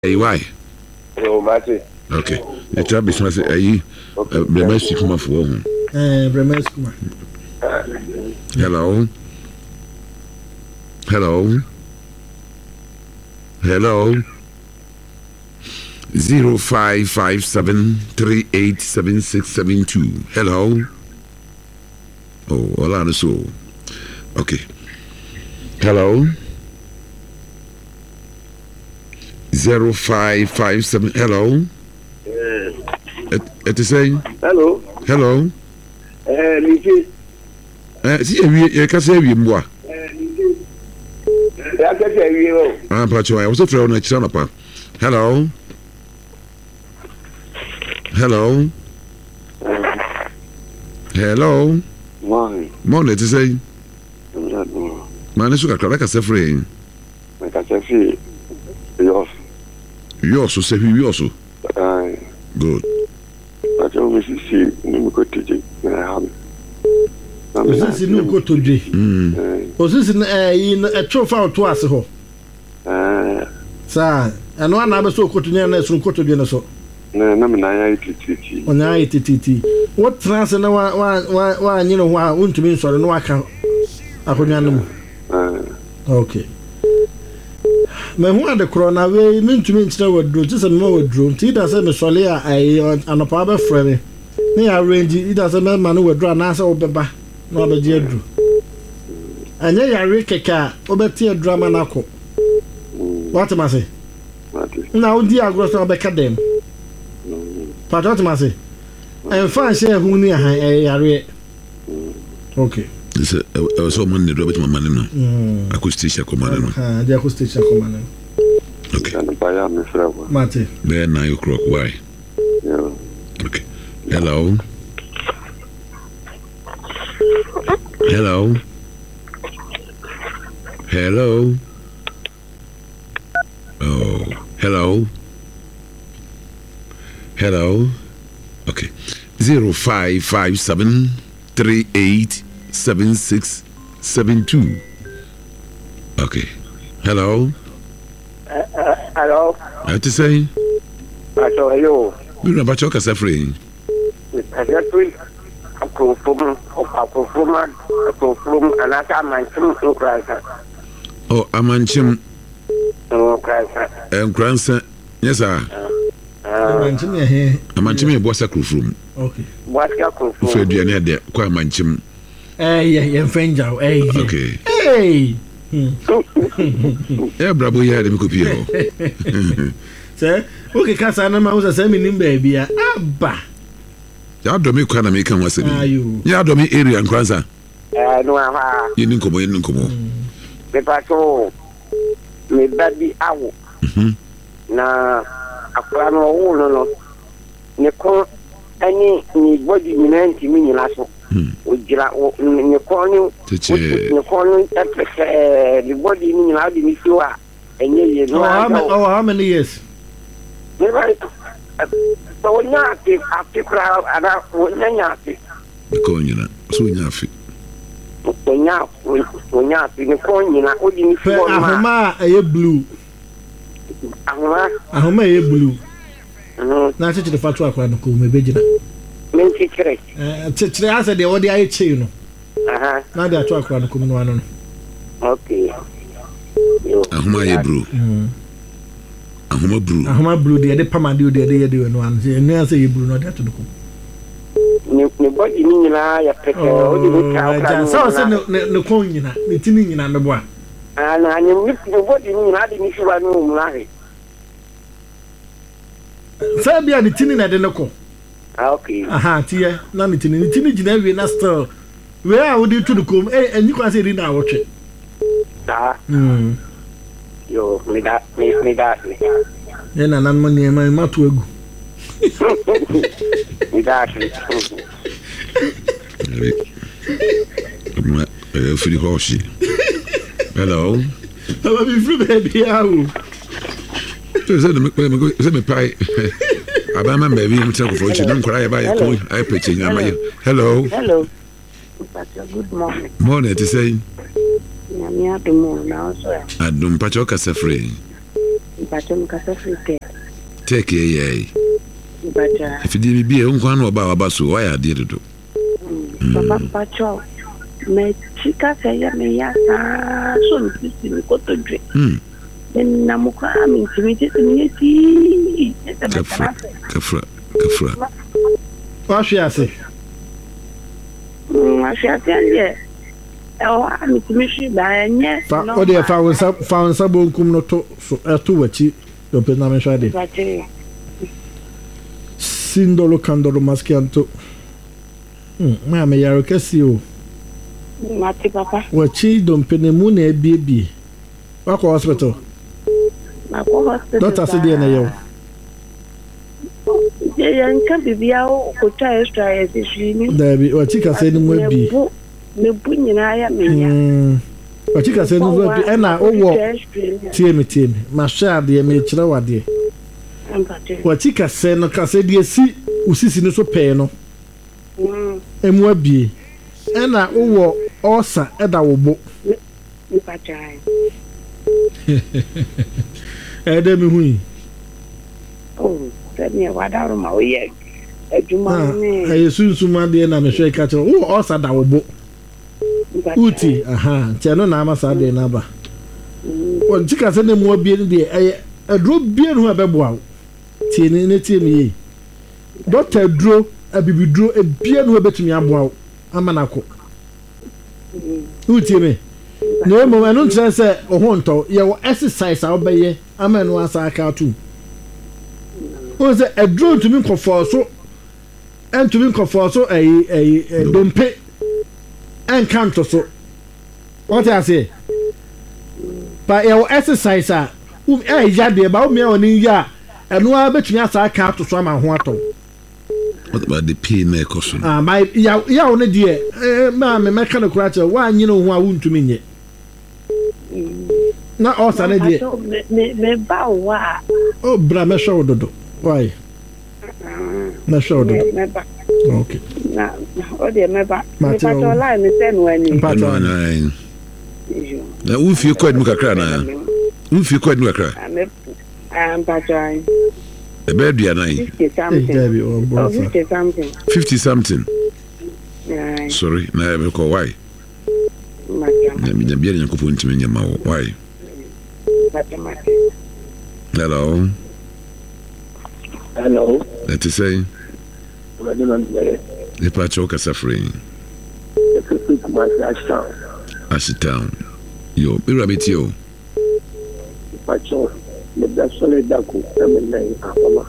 Hey, why? Oh, Mate. Okay. The trap is not a Bremes come off home. Bremes. Hello. Hello. Hello. 0557387672. Hello. Oh, all on the soul. Okay. Hello. 0557. Hello. It is saying. Hello. Hello. Liji. See, you can say we more. I'm Pacho. I was a friend of Chanapa. Hello. Hello. Hello. Morning, to say. Man, it's like a suffering. Like I said, you also say you also. Good. But you always see, you go to the this is new go to J. Was this in a trophy to us? Sir, and one other so could near some go to dinner so. No, what trans and one, you know, why wouldn't mean so no account. I could know. Okay. Me who the corona way mean to me still would do just a more drone. It doesn't me solia and a power friend. Me arrange it doesn't mean man who draw an answer or beba. No the dear drew. And then I read a car over tear drama nako. What am I say? Now, dear gross or back at them. But what am I say? I'm fine, say who near I okay. So money Robert Manano. Acoustic command. The acoustic command. Okay. Mate. There 9 o'clock. Why? Okay. Hello. Hello. Hello. Oh. Hello. Hello. Okay. 0557387672. Okay. Hello. Hello. What to say? I saw you. You know about your suffering. I just read a perform, and I got my two cries. Oh, Amanchim. Oh, cries. Grandson. Yes, sir. Amanchim was a crew from. Okay. What's your crew from? Fred, you're near there. Quite Manchim. Yeah, friend. Hey. Okay. Hey. Yeah, bravo, you had him copy. Sir, okay, Casanama was a semi baby. Abba. Ya do me kwa na me kan wase bi. Ya do me area and kwanza. No aha. Yin nkomo. Me pato. Me baby awo. Na akwa no wo no. Ne ko ani ni body minanti mi nyina so. Ojira ne ko ni. Ne ko ni the body ni nyina di mi fiwa. Enye ye no. How many years? Me right. So nyati after ana nyati ko nyina so nyafi nyati ni ko nyina odi ni fo ma ahoma e blue ahoma e blue na che che fatu akwa no ko mebegina men tikire che asa de odi aye che no na de atu akwa no ko no ano no okay ahoma e blue Ahoma blue de pamade de no an se no say blue no de to ko ni body ni nyina ya peke o di ka so se ne ko nyina ne tini nyina ne bo a na ni body ni nyina de ni fiwa no mu lahe sa bia ne tini na de ne ko okay aha tie na ne tini gina wie na still we a wo di to ko enyi kwa se ri na wotwe yo me da na nan money ma to egu me da free horse. Hello. How be free baby how? Is me pie? Abama baby I'm talking for you don't cry about your I pitching. Hello. Good morning. Morning to say. Adum Pacho Casafre. Batum Casafrite. Take ye. But If you did be a one about so why I did it. Papa Pacho, my chica say, me, yes, so you got to drink. Then Namuka, I'm intimidated in me. Kafra. What she say? I shall tell you. Oh, I'm intimidated by a yes. What they found some cum not to what you don't pay no shade. Sindolo Candolo Mascanto. Mamma Yarocasio. Mati Papa. What she don't pay the moon a baby. What hospital? Doctor said, "Dear, you can't be out or try extra as she there be what you can say, will be. Me bunyin aya me. What you can say, no, and I Timmy, my share, dear, me, Chirawa, dear. What you can say, no, can say, dear, see, who sees in so pay, no. And what be? And I also at our book. Edemi oh, tell me what out of my way. I soon de na me hwe ka che wo osa da wo bo uti aha che no na amasa de na ba won tika se ne mo bie de adro bie no abebo awo tie ne tie me yi doctor dro abibidro bie no betumi abo awo amanako uti me no mo anu ntre se ohonto ye wo exercise a obeye amanu asa aka tu o se adro to me comfort so and to me comfort so don't pay and can't so what I say but ye wo exercise a ya de ba o me oni ya enu a betumi asa aka to so ama ho ato. What about the pain na ekoso? My ya one de ma me meka no kura che wa anyi no ho a wuntumi nye na o sa na de me ba wa o bra me show dodo why na show dodo okay na o de me ba me pa to line me say no ani na u fi kwad mu kakra na u fi kwad mu kakra am pa join the bed ya na 50 something sorry na me ko why na mi bia nyanko fo ntimi nyama wo why hello that is say the pacho kasafrin Ashitown yo be rabbit yo pacho le da sole da ku emene afama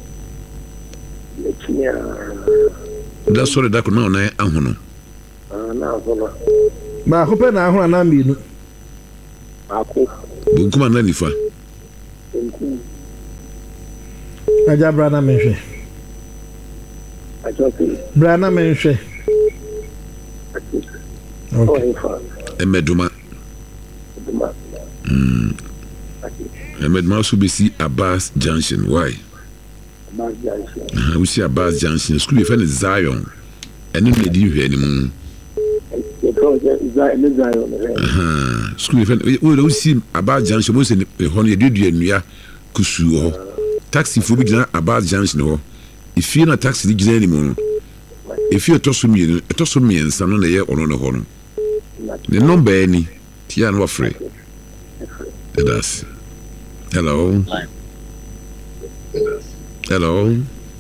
le tinya da sole da ku na ona ahono na ahono ba ko pe na ahono na mbinu ako bunkuma na nifa aja brana menhwe ajoki brana menhwe okay emeduma Medma also be see Abbas Junction. Why? Abbas Junction. We see Abbas Junction. School be friend Zion. And then they didn't hear anymore. School be friend. We see Abbas Junction. We say honey do nuya kusu. Taxi for be Abbas Junction. If you na taxi di anymore. If you toss me and some on the year or on the horn. The number any. Tian wa free. That's hello. Hello.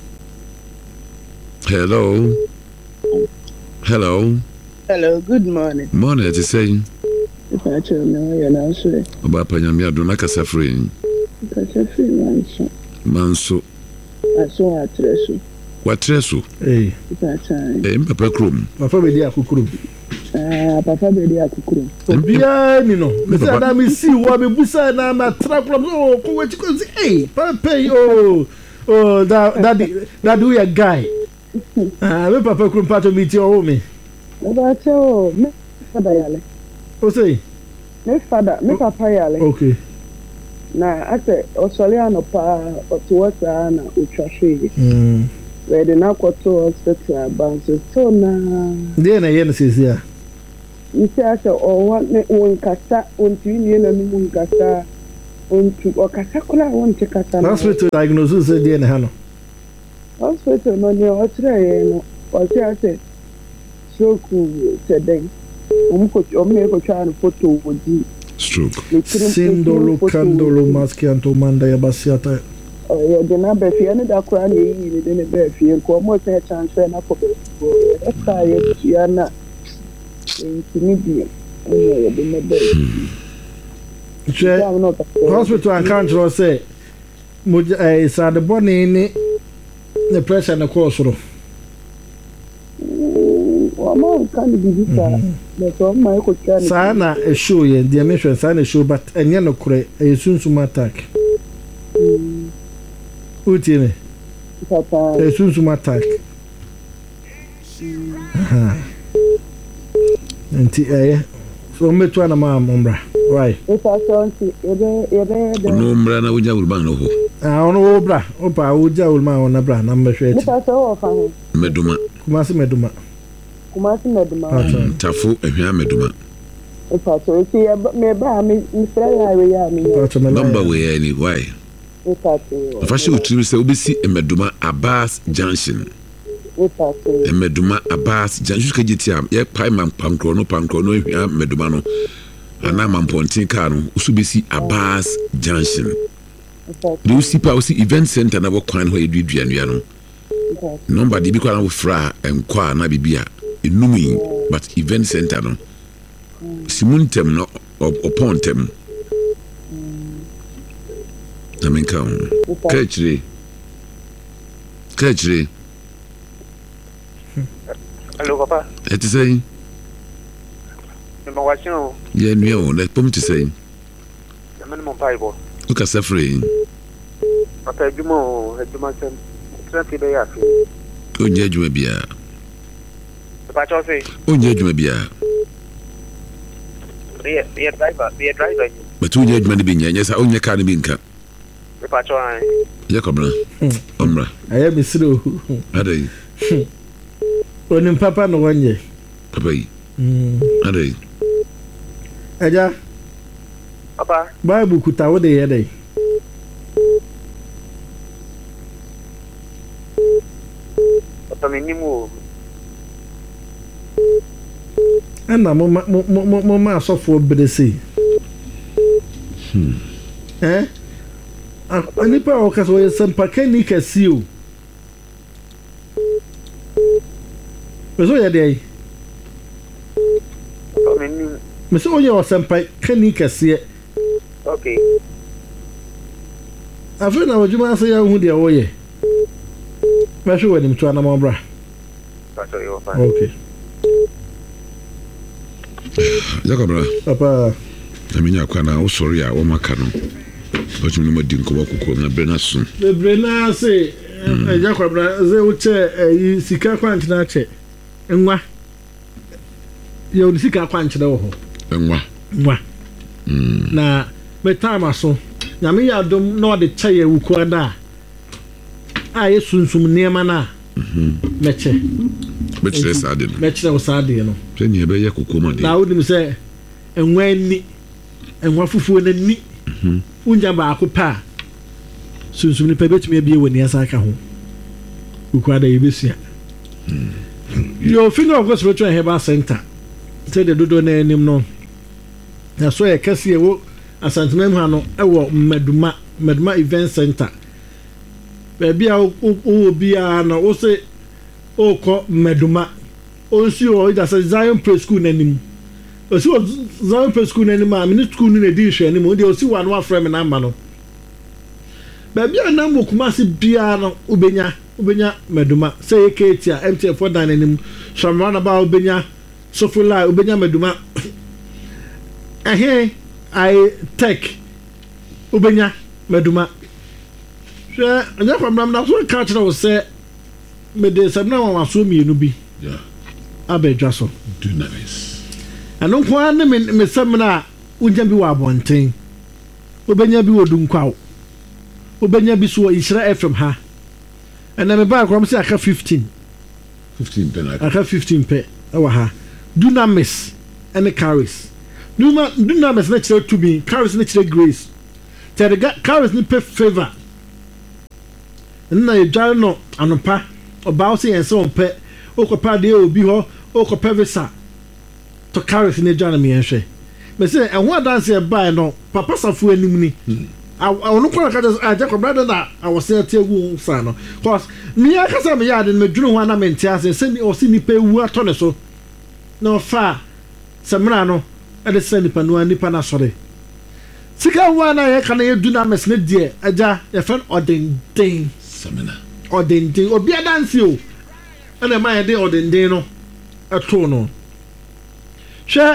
Hello. Hello. Hello, good morning. Morning, it is saying. If I tell me, you're not sure. About Panyamia, do not Casafrin. Casafrin, Manso. I saw a treasure. What treasure? Eh, Papa Crum. Papa Bedia Kukuru. Papa Bedia Kukuru. Obia, you know, Mr. Adami, see what we busa na ma trap from. Oh, what you can say? Hey, Papa, oh, that do a guy. Me Papa Crum part of meet your home. About you, me father yale. O say? Me father, me papa yale. Okay. Na ate Osoliano pa otuwasa na utrashwe. Where the now got to hospital about so na. Then I hear says here. You say I said, oh, one kasa, one twin, and moon kasa. ontu okasa kula wonte kasa na hospital diagnosis dey na ha no hospital no ne otre no ose stroke today omne ko twa photo wodi stroke sindolo kandolo maskianto manda ya basiata de na be fie ne da kura ne yi de ne be fie ko mo se chance na ko be esa ye ya na intimidia ne de ne be hospital and country say mo sa de boni ni the pressure na ko soro Mama can be visa. But all my question. Sana a show ye the mission sana show but enye no kure e sunsun attack. Uti me. Papa. E sunsun attack. Nti so metu na ma mombra. Why? If I want to ebe no mbra na uja urban no ho. Ono obra, opa uja ulma ona bra na mbehwe. If I so ofa ho. Meduma. Kumasi meduma. Tafo ehwa meduma. Opa so ti me ba me fra ya me. Number we any why? Opa so. Fa shi utiri se obesi meduma Abbas Junction. Opa so. Meduma Abbas Junction ka giti am ye pai man pankro no ehwa meduma no. Ana man pontin ka no usubesi Abbas Junction. Do you see pa event center na bo kwan ho eduadua no. Number di bi kwa na fra enkwa na bibia enumi but event center no simuntem no opontem na menka kachire Hello papa et say me watching ye nua na pom te say ya me mo bible o ka safre papa eduma sem traffic be ya fi o nya adwuma bia papa cho say o nya adwuma bia be driver but o nya adwuma ne bi nya sa o nya car ne bi nka papa cho ai ya kobra omra aya misiro adai onim papa no wanye papa yi adai aja papa bible kuta wo de ye dai papa minimu ana mo ma asofo brese ani pa o kaso ye sampa kani kasio meso ye dai papa minimu meso ye o sampa kani kasie okay afena wajuma asa ya hu de wo ye meso wani mtu ana mabra papa yo papa okay Jakobra papa amenya kwa na usori a wo maka no otum no madi nko bakoko na brena so brena se Jakobra ze uche sika kwanti na che enwa ye odi sika kwanti na wo ho enwa na betama so nyame ya dom na ode che ye wuko da a ye sunsum niema na meche Bechire sade no. Bechire sade no. Peni ebe ye kokoma de. Na wodim se enwa ni enwa fufuo na ni. Unja ba akopa. Sunsum ni pebetumi ebie woni asaka ho. Ukwada yebesia. Yo finger of Spiritual Herbal Center. Say the dodo na enim no. Na so ye kase ye wo asantemam ha no ewo Meduma Event Center. Baby a wo bia na wo se oko Meduma onsi o ida say Zion Preschool nanim osi o Zion Preschool nanim a mini school ni edi hwe anim o de osi wa no afre me na ma no baby na mokumasi bia no ubenya Meduma say eketia MTF for dan nanim shamana ba ubenya sofula ubenya Meduma I tech ubenya Meduma hwe anya kwamram na so ka kire wo say me de sabna wa so mienu bi yeah abedwa so do nice ano kwa ne me samna unya bi wa abonten obenya bi wodunkwaw obenya bi so Isra FM ha ana me ba krom se aka 15 pe na aka 15 pe awa ha do not miss any carries do not miss na kire to be carries na kire grace the carrots ni pay favor na yedware no anopa oba say yen se on pe okopa de obi ho okopa visa to carrots ni dware me yenhwe me say ehwo dance e buy no papa safu anim ni onu kwa ka just Jacob brother that I was say tegu sa no cause me akasa me yard me dwunu ho na me ntia se o si ni pe wu atone so no fa samra no e de se nipa no nipa na sore sika wa na ye kana ye duna mesne die aja ye fen odenden samina odenden obi adanse o na ma ye de odenden no eto no hwe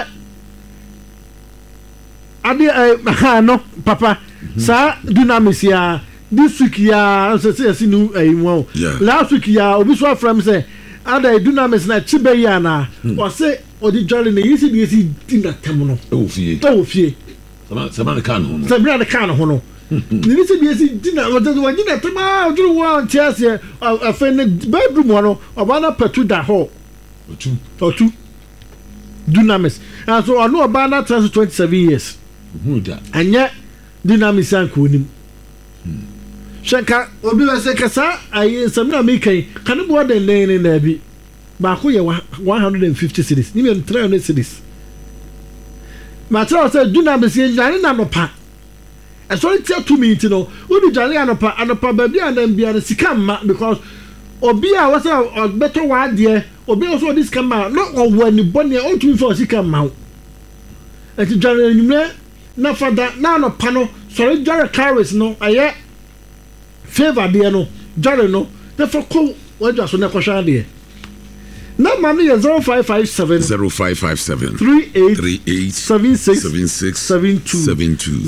ade ha no papa sa dunamis ya this week ya say see nu ayimo last week ya obi so from say ada dunamis na chibe ya na o say odi jolly na yisi bi yisi dinga tem no o fie sama de kan ho no ni yisi bi yisi dinga o de wa dinga tem a oduru wa ntiase afa ne bedroom no oba na patu da ho otu dunamis and so onu oba na 27 years anya dynamics anko nim shanka obi wa se kasa ayi samna me kan kan bo den len na bi ba ko ye 150 cities ni me 300 cities ma tra say dynamics ye jare na no pa e so tia 2 minutes no odi jare anopa ba bia na bia na sika ma because obi a was better wa de obi also this come ma no wani boni o tumi for sika ma e ti jare nyumle na fada na no pano sorry jare carries no aye favor de no jare no the for ko waja so na kwhwa de na ma no 0557 38 76 72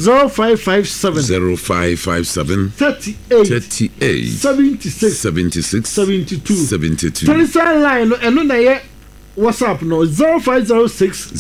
0557 38 76 72 telephone line no eno na ye WhatsApp no 0506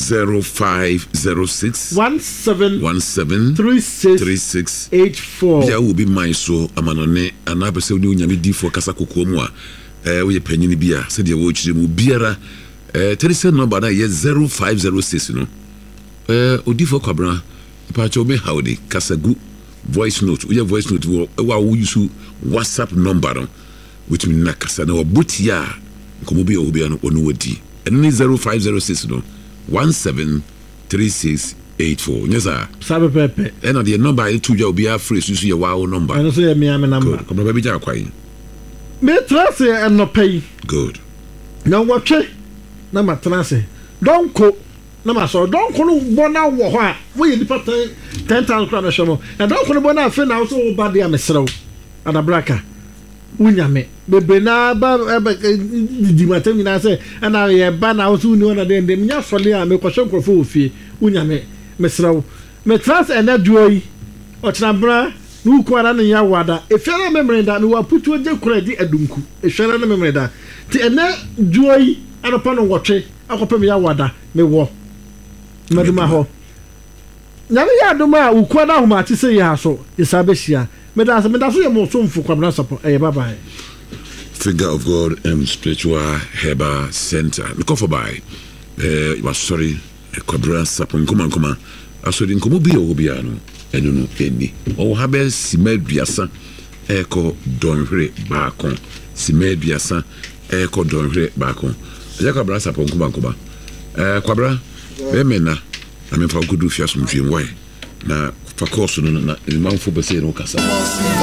17 84. Yeah, will be my so amanone anaba se uni nyame di for kasa kokko mu a we ye panyini bia se de wo chire mu biara telephone number na ye 0506 no odi for kwabra pa cho me howdy kasagu voice note we voice note wa wo use WhatsApp number no which mean na kasa na obutia komo bi obi no onu wadi and 0506 no 173684 nyesa sabe pepe and the number I to you be a free so your wow number and so me am number come baby ja kwai me trase and no pay good na watche na ma trase don ko na ma so don ko no bona wo ho a wo ye dipa 10,000 crown na shomo and don ko no bona fe na so wo ba de amesrew adabraka unyame bebe na ba di matem ni na se ana ye ba na so ni ona de ndem nya sole a me kwhwe nkrofo ofie unyame mesrew me trans ena duoi otrabra nu ko ara ne ya wada efiara memre da me wa putu oje kuradi adunku efiara na memre da ti ena duoi anopa no wotwe akopem ya wada me wo meduma ho nyame ya duma ukwa na homa ti se ya so isabehia me da so ye mo so mfu kwabna sapo bye bye. Figure of God Spiritual Herbal Center look for by you are sorry kwabra sapo nkoma asori nkomo bi obi ano enu no eni o habe simeduasa eko donhre baako simeduasa eko donhre baako ya kwabra sapo nkoma kwabra bemena na me fa gudu fiasum fie why na fa course no na manfo be say no kasa